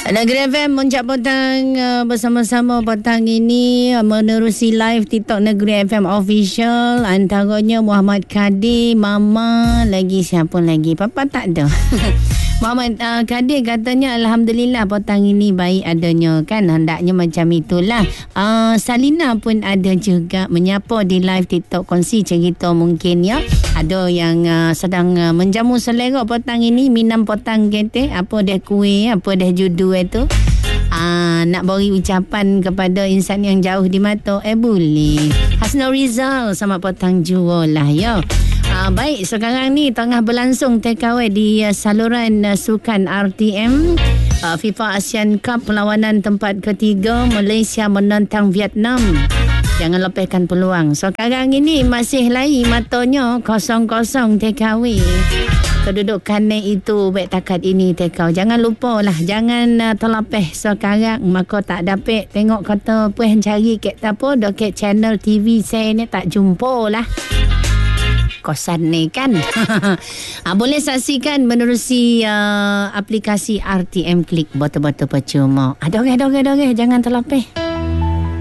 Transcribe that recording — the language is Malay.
Negeri FM Muncak Petang bersama-sama petang ini menerusi live TikTok Negeri FM Official. Antaranya Muhammad Kadir, Mama, lagi siapa lagi? Papa tak ada. Muhammad Kadir katanya Alhamdulillah petang ini baik adanya kan. Hendaknya macam itulah. Salina pun ada juga menyapa di live TikTok, kongsi cerita mungkin ya. Ada yang sedang menjamu selera petang ini, minum petang kete, apa dah kuih, apa dah judu itu. Nak beri ucapan kepada insan yang jauh di mata, boleh. Hasnul Rizal sama petang jua lah ya. Baik, sekarang ni tengah berlangsung takeaway di saluran sukan RTM FIFA Asian Cup perlawanan tempat ketiga, Malaysia menentang Vietnam. Jangan lepaskan peluang. Sekarang ini masih lagi matanya 0-0 takeaway. Kedudukan itu baik takat ini takeaway. Jangan lupa lah, jangan terlepas sekarang maka tak dapat tengok kata puan cari kat apa dekat channel TV saya ni tak jumpa lah. Kosan ni kan. Boleh saksikan menerusi aplikasi RTM Klik, betul-betul percuma. Ada orang, jangan terlepas.